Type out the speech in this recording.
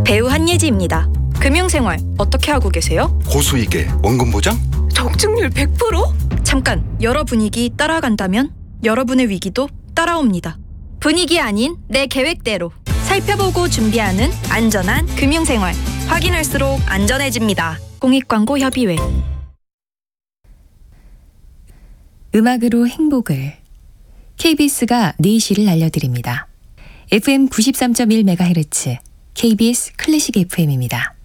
배우 한예지입니다. 금융생활 어떻게 하고 계세요? 고수익에 원금 보장? 적중률 100%? 잠깐, 여러 분위기 따라간다면 여러분의 위기도 따라옵니다. 분위기 아닌 내 계획대로 살펴보고 준비하는 안전한 금융생활. 확인할수록 안전해집니다. 공익광고협의회. 음악으로 행복을. KBS가 4시를 알려드립니다. FM 93.1MHz KBS 클래식 FM입니다.